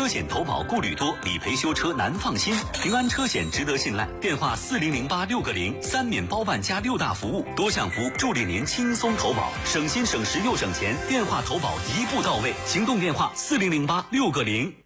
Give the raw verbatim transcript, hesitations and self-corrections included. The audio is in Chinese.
车险投保顾虑多，理赔修车难放心。平安车险值得信赖。电话四零零八六个零，三免包办加六大服务，多项服务助力您轻松投保，省心省时又省钱。电话投保一步到位，行动电话四零零八六个零。